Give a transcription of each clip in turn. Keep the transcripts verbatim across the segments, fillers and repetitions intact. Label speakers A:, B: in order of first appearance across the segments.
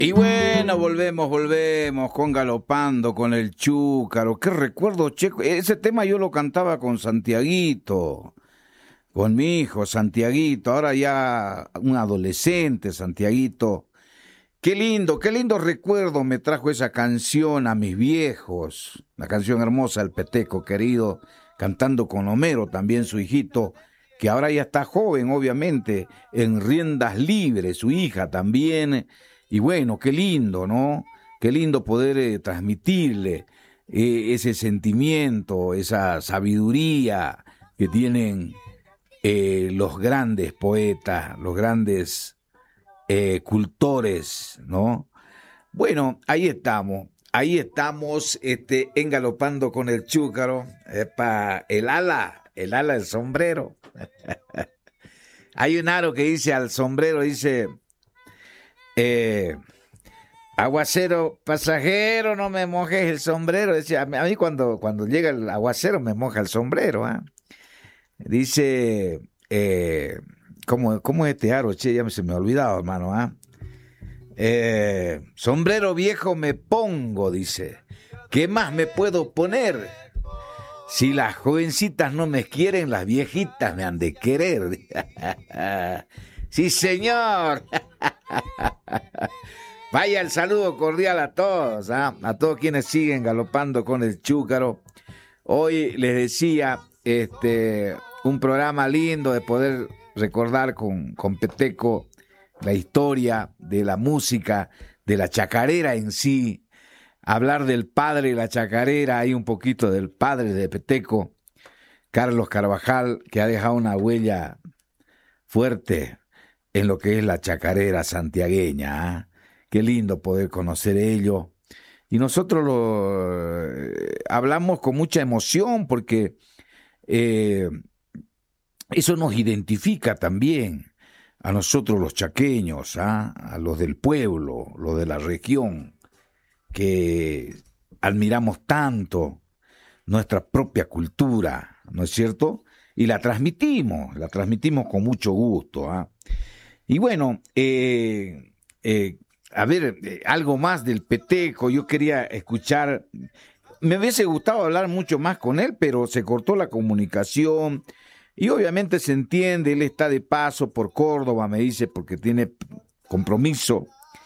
A: Y bueno, volvemos, volvemos con Galopando con el Chúcaro. Qué recuerdo, Checo. Ese tema yo lo cantaba con Santiaguito, con mi hijo Santiaguito, ahora ya un adolescente Santiaguito. Qué lindo, qué lindo recuerdo me trajo esa canción a mis viejos. La canción hermosa, El Peteco querido, cantando con Homero, también su hijito, que ahora ya está joven, obviamente, en riendas libres, su hija también. Y bueno, qué lindo, ¿no? Qué lindo poder eh, transmitirle eh, ese sentimiento, esa sabiduría que tienen eh, los grandes poetas, los grandes eh, cultores, ¿no? Bueno, ahí estamos, ahí estamos, este, engalopando con el Chúcaro, epa, el ala, el ala del sombrero. Hay un aro que dice al sombrero, dice, eh, aguacero pasajero, no me mojes el sombrero. Decía, a mí, a mí cuando, cuando llega el aguacero me moja el sombrero, ¿eh? Dice, eh, ¿cómo, ¿cómo es este aro? Che, ya se me ha olvidado, hermano, ¿ah? ¿eh? Eh, sombrero viejo me pongo, dice. ¿Qué más me puedo poner? Si las jovencitas no me quieren, las viejitas me han de querer. Sí, señor. Vaya el saludo cordial a todos, ¿eh? A todos quienes siguen galopando con el Chúcaro. Hoy les decía, este, un programa lindo de poder recordar con, con Peteco la historia de la música, de la chacarera en sí, hablar del padre de la chacarera, hay un poquito del padre de Peteco, Carlos Carvajal, que ha dejado una huella fuerte en lo que es la chacarera santiagueña, ¿eh? Qué lindo poder conocer ello. Y nosotros lo eh, hablamos con mucha emoción porque eh, eso nos identifica también a nosotros los chaqueños, ¿eh? A los del pueblo, los de la región, que admiramos tanto nuestra propia cultura, ¿no es cierto? Y la transmitimos, la transmitimos con mucho gusto, ¿eh? Y bueno, eh, eh, a ver, eh, algo más del Peteco, yo quería escuchar, me hubiese gustado hablar mucho más con él, pero se cortó la comunicación y obviamente se entiende, él está de paso por Córdoba, me dice, porque tiene compromiso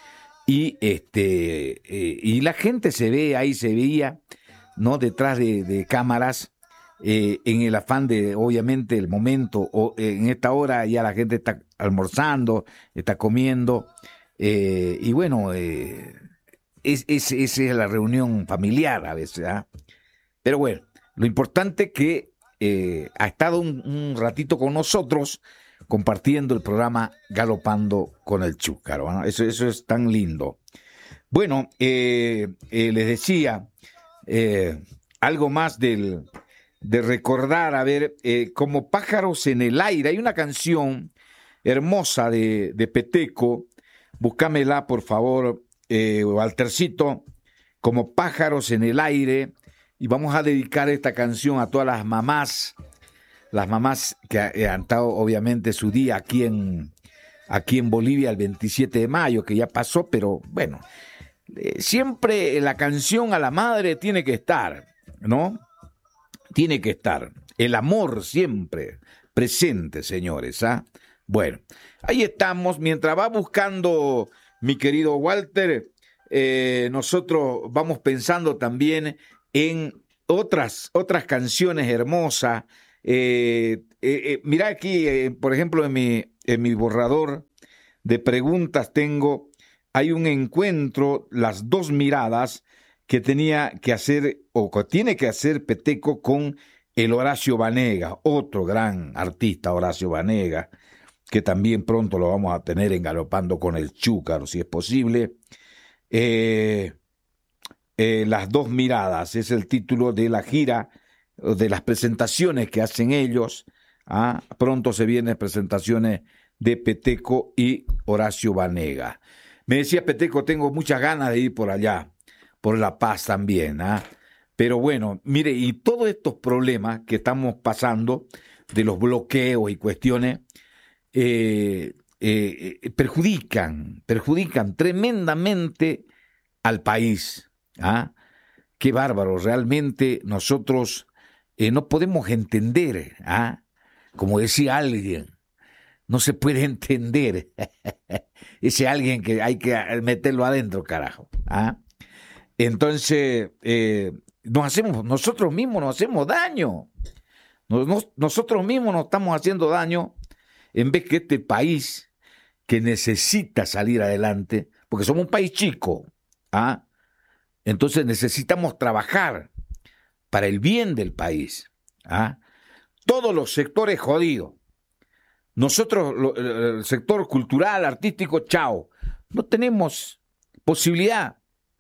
A: y este eh, y la gente se ve, ahí se veía, ¿no? Detrás de, de cámaras, eh, en el afán de, obviamente, el momento, o en esta hora ya la gente está almorzando, está comiendo, eh, y bueno, eh, es, es, esa es la reunión familiar a veces, ¿eh? Pero bueno, lo importante que eh, ha estado un, un ratito con nosotros compartiendo el programa Galopando con el Chúcaro, ¿no? Eso, eso es tan lindo. Bueno, eh, eh, les decía eh, algo más del, de recordar, a ver, eh, como pájaros en el aire. Hay una canción hermosa de, de Peteco, búscamela por favor, eh, Waltercito, como pájaros en el aire, y vamos a dedicar esta canción a todas las mamás, las mamás que han estado obviamente su día aquí en, aquí en Bolivia el veintisiete de mayo, que ya pasó, pero bueno, eh, siempre la canción a la madre tiene que estar, ¿no? Tiene que estar. El amor siempre presente, señores, ¿ah? Bueno, ahí estamos. Mientras va buscando mi querido Walter, eh, nosotros vamos pensando también en otras, otras canciones hermosas. Eh, eh, eh, mira aquí, eh, por ejemplo, en mi, en mi borrador de preguntas tengo, hay un encuentro, las dos miradas que tenía que hacer, o que tiene que hacer Peteco con el Horacio Banega, otro gran artista, Horacio Banega, que también pronto lo vamos a tener en Galopando con el Chúcaro, si es posible. Eh, eh, las dos miradas es el título de la gira, de las presentaciones que hacen ellos. ¿Ah? Pronto se vienen presentaciones de Peteco y Horacio Banega. Me decía Peteco, tengo muchas ganas de ir por allá, por La Paz también, ¿ah? Pero bueno, mire, y todos estos problemas que estamos pasando, de los bloqueos y cuestiones, eh, eh, eh, perjudican, perjudican tremendamente al país. ¿Ah? Qué bárbaro, realmente nosotros eh, no podemos entender, ¿ah? Como decía alguien, no se puede entender. Ese alguien que hay que meterlo adentro, carajo. ¿Ah? Entonces, eh, nos hacemos, nosotros mismos nos hacemos daño. Nos, nos, nosotros mismos nos estamos haciendo daño en vez que este país que necesita salir adelante, porque somos un país chico, ¿ah? Entonces necesitamos trabajar para el bien del país. ¿Ah? Todos los sectores jodidos. Nosotros, lo, el sector cultural, artístico, chao. No tenemos posibilidad.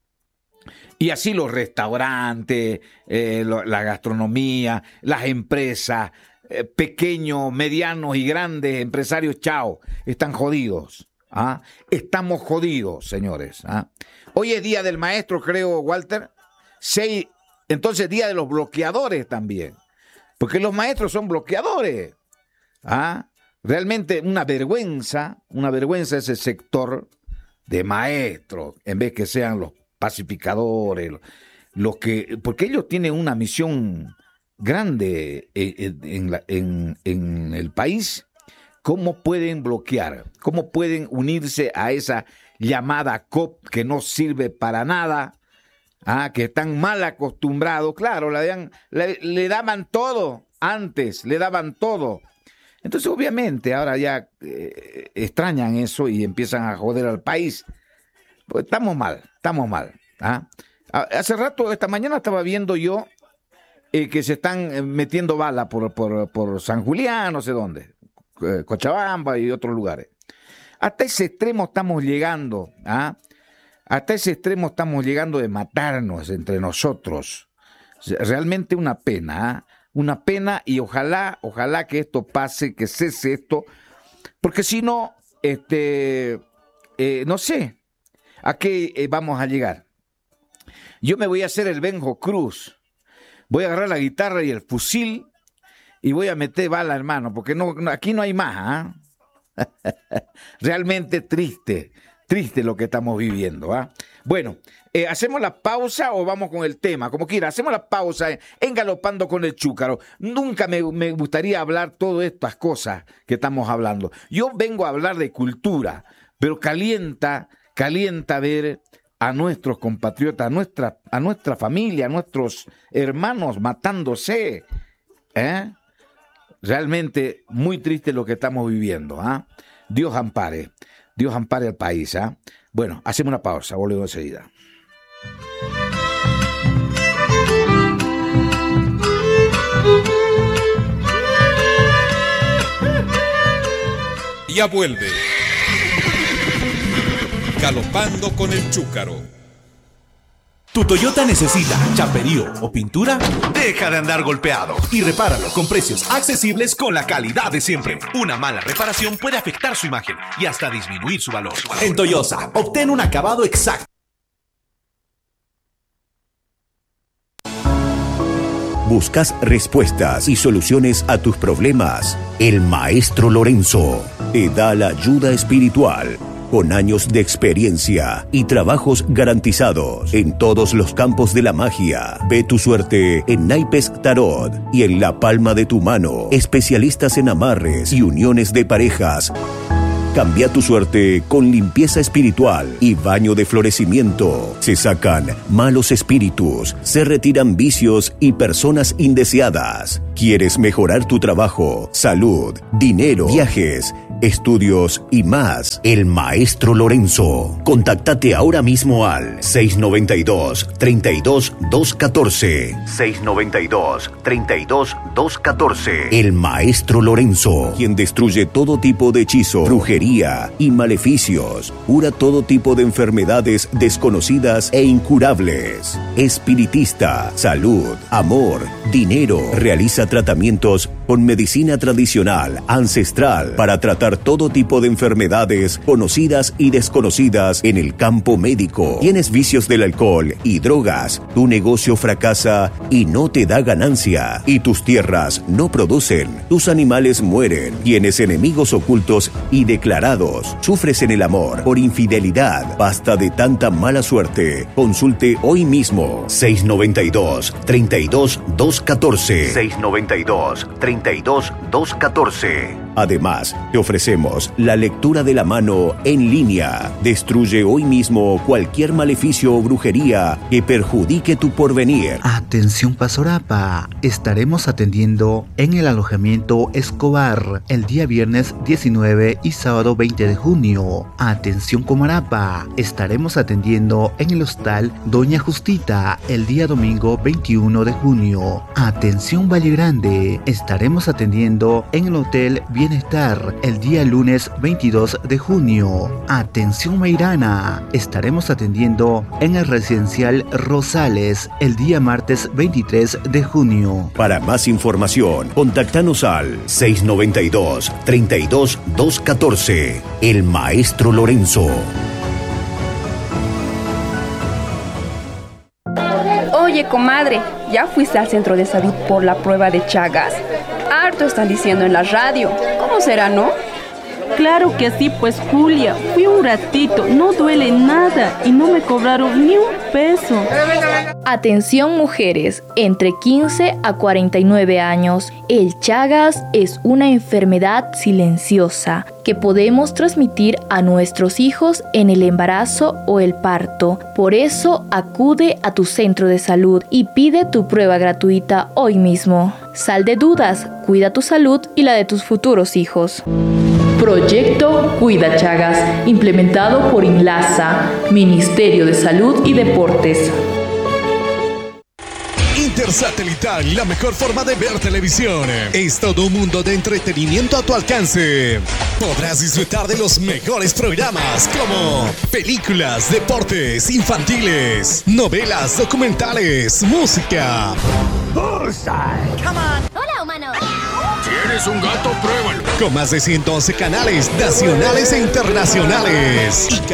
A: Y así los restaurantes, eh, lo, la gastronomía, las empresas, eh, pequeños, medianos y grandes empresarios, chao, están jodidos. ¿Ah? Estamos jodidos, señores. ¿Ah? Hoy es día del maestro, creo, Walter. Seis, entonces día de los bloqueadores también. Porque los maestros son bloqueadores. ¿Ah? Realmente una vergüenza, una vergüenza ese sector de maestros, en vez que sean los pacificadores, los que, porque ellos tienen una misión grande en, en, la, en, en el país. ¿Cómo pueden bloquear? ¿Cómo pueden unirse a esa llamada C O P que no sirve para nada? ¿Ah? Que están mal acostumbrados. Claro, le, dan, le, le daban todo antes, le daban todo. Entonces, obviamente, ahora ya eh, extrañan eso y empiezan a joder al país. Pues estamos mal, estamos mal. ¿Ah? Hace rato, esta mañana estaba viendo yo eh, que se están metiendo balas por, por, por San Julián, no sé dónde. Cochabamba y otros lugares. Hasta ese extremo estamos llegando, ¿ah? Hasta ese extremo estamos llegando de matarnos entre nosotros. Realmente una pena, ¿ah? Una pena, y ojalá, ojalá que esto pase, que cese esto, porque si no, este, eh, no sé a qué eh, vamos a llegar. Yo me voy a hacer el Benjo Cruz, voy a agarrar la guitarra y el fusil y voy a meter bala, hermano, porque no, no, aquí no hay más. ¿Ah? Realmente triste, triste lo que estamos viviendo. ¿Ah? Bueno, eh, ¿hacemos la pausa o vamos con el tema? Como quiera, hacemos la pausa en, en Galopando con el Chúcaro. Nunca me, me gustaría hablar todas estas cosas que estamos hablando. Yo vengo a hablar de cultura, pero calienta, calienta ver a nuestros compatriotas, a nuestra, a nuestra familia, a nuestros hermanos matándose. ¿Eh? Realmente muy triste lo que estamos viviendo. ¿Ah? Dios ampare, Dios ampare al país. ¿Ah? Bueno, hacemos una pausa, volvemos enseguida.
B: Ya vuelve Galopando con el Chúcaro.
C: ¿Tu Toyota necesita chaperío o pintura? Deja de andar golpeado y repáralo con precios accesibles con la calidad de siempre. Una mala reparación puede afectar su imagen y hasta disminuir su valor. En Toyosa, obtén un acabado exacto.
D: ¿Buscas respuestas y soluciones a tus problemas? El Maestro Lorenzo te da la ayuda espiritual. Con años de experiencia y trabajos garantizados en todos los campos de la magia. Ve tu suerte en naipes tarot y en la palma de tu mano. Especialistas en amarres y uniones de parejas. Cambia tu suerte con limpieza espiritual y baño de florecimiento. Se sacan malos espíritus, se retiran vicios y personas indeseadas. ¿Quieres mejorar tu trabajo, salud, dinero, viajes, estudios y más? El Maestro Lorenzo. Contáctate ahora mismo al seis noventa y dos, treinta y dos, doscientos catorce. seis noventa y dos, treinta y dos, doscientos catorce. El Maestro Lorenzo, quien destruye todo tipo de hechizo, brujería y maleficios. Cura todo tipo de enfermedades desconocidas e incurables. Espiritista, salud, amor, dinero. Realiza tratamientos con medicina tradicional, ancestral, para tratar todo tipo de enfermedades conocidas y desconocidas en el campo médico. Tienes vicios del alcohol y drogas, tu negocio fracasa y no te da ganancia, y tus tierras no producen, tus animales mueren, tienes enemigos ocultos y declarados, sufres en el amor por infidelidad, basta de tanta mala suerte. Consulte hoy mismo. seis noventa y dos, treinta y dos, doscientos catorce. seis noventa y dos, treinta y dos, doscientos catorce. Además, te ofrecemos la lectura de la mano en línea. Destruye hoy mismo cualquier maleficio o brujería que perjudique tu porvenir.
E: Atención Pasorapa, estaremos atendiendo en el alojamiento Escobar el día viernes diecinueve y sábado veinte de junio. Atención Comarapa, estaremos atendiendo en el hostal Doña Justita el día domingo veintiuno de junio. Atención Valle Grande, estaremos atendiendo en el hotel Bienestar el día lunes veintidós de junio. Atención Meirana, estaremos atendiendo en el residencial Rosales el día martes veintitrés de junio.
D: Para más información, contáctanos al seis noventa y dos, treinta y dos, doscientos catorce. El Maestro Lorenzo.
F: Oye, comadre, ¿ya fuiste al centro de salud por la prueba de Chagas? Harto están diciendo en la radio. ¿Cómo será, no?
G: Claro que sí, pues Julia, fui un ratito, no duele nada y no me cobraron ni un peso.
H: Atención mujeres, entre quince a cuarenta y nueve años, el Chagas es una enfermedad silenciosa que podemos transmitir a nuestros hijos en el embarazo o el parto. Por eso acude a tu centro de salud y pide tu prueba gratuita hoy mismo. Sal de dudas, cuida tu salud y la de tus futuros hijos. Proyecto Cuida Chagas, implementado por INLASA, Ministerio de Salud y Deportes.
C: Intersatelital, la mejor forma de ver televisión. Es todo un mundo de entretenimiento a tu alcance. Podrás disfrutar de los mejores programas como películas, deportes, infantiles, novelas, documentales, música.
I: Bullseye. Come on. Hola, humano.
C: ¿Tienes un gato? Pruébalo. Con más de ciento once canales nacionales e internacionales. Y